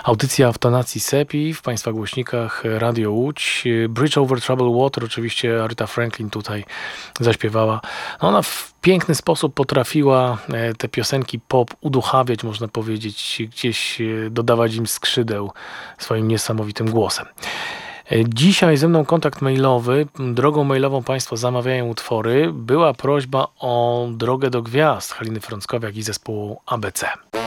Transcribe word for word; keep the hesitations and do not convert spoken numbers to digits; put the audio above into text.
Audycja w tonacji sepi w Państwa głośnikach Radio Łódź. Bridge over Troubled Water, oczywiście Aretha Franklin tutaj zaśpiewała. No ona w piękny sposób potrafiła te piosenki pop uduchawiać, można powiedzieć, gdzieś dodawać im skrzydeł swoim niesamowitym głosem. Dzisiaj ze mną kontakt mailowy. Drogą mailową Państwo zamawiają utwory. Była prośba o Drogę do Gwiazd Haliny Frąckowiak i zespołu A B C.